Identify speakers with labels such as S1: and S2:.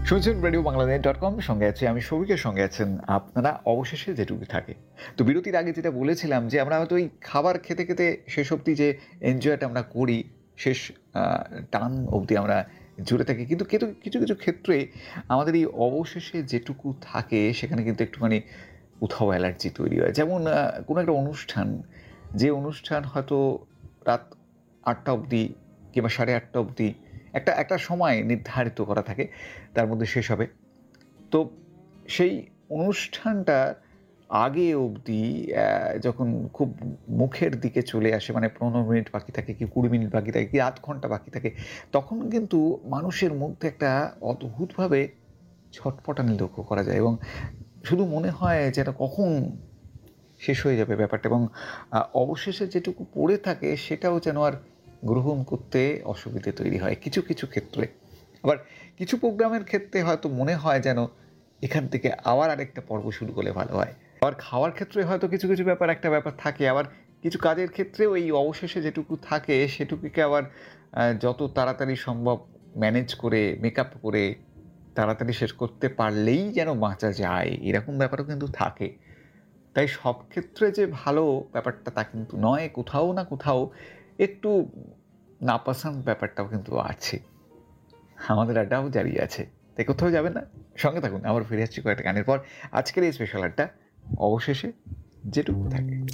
S1: শুনছেন রেডিও বাংলাদেশ.com, সঙ্গে আছি আমি সৌভিকের, সঙ্গে আছেন আপনারা। অবশেষে যেটুকু থাকে। তো বিরতির আগে যেটা বলেছিলাম যে আমরা হয়তো ওই খাবার খেতে খেতে শেষ অবধি যে এনজয়টা আমরা করি, শেষ টান অবধি আমরা জুড়ে থাকি, কিন্তু কিছু কিছু ক্ষেত্রে আমাদের এই অবশেষে যেটুকু থাকে সেখানে কিন্তু একটুখানি কোথাও অ্যালার্জি তৈরি হয়। যেমন কোনো একটা অনুষ্ঠান, যে অনুষ্ঠান হয়তো রাত ৮টা অবধি কিংবা ৮:৩০ অবধি একটা একটা সময় নির্ধারিত করা থাকে, তার মধ্যে শেষ হবে। তো সেই অনুষ্ঠানটা আগে অবধি যখন খুব মুখের দিকে চলে আসে, মানে ১৫ মিনিট বাকি থাকে কি ২০ মিনিট বাকি থাকে কি আধ ঘন্টা বাকি থাকে, তখন কিন্তু মানুষের মধ্যে একটা অদ্ভুতভাবে ছটফটানি লক্ষ্য করা যায় এবং শুধু মনে হয় যে এটা কখন শেষ হয়ে যাবে ব্যাপারটা, এবং অবশেষে যেটুকু পড়ে থাকে সেটাও যেন আর গ্রহণ করতে অসুবিধে তৈরি হয় কিছু কিছু ক্ষেত্রে। আবার কিছু প্রোগ্রামের ক্ষেত্রে হয়তো মনে হয় যেন এখান থেকে আবার আরেকটা পর্ব শুরু করলে ভালো হয়। আবার খাওয়ার ক্ষেত্রে হয়তো কিছু কিছু একটা ব্যাপার থাকে, আবার কিছু কাজের ক্ষেত্রেও এই অবশেষে যেটুকু থাকে সেটুকুকে আবার যত তাড়াতাড়ি সম্ভব ম্যানেজ করে, মেকআপ করে তাড়াতাড়ি শেষ করতে পারলেই যেন বাঁচা যায়, এরকম ব্যাপারও কিন্তু থাকে। তাই সব ক্ষেত্রে যে ভালো ব্যাপারটা তা কিন্তু নয়, কোথাও না কোথাও একটু নাপসন্দ ব্যাপারটাও কিন্তু আছে। আমাদের আড্ডাও জারি আছে। তাই কোথাও যাবেন না, সঙ্গে থাকুন। আবার ফিরে আসছি কয়েকটা গানের পর। আজকের এই স্পেশাল আড্ডা অবশেষে যেটুকু থাকে।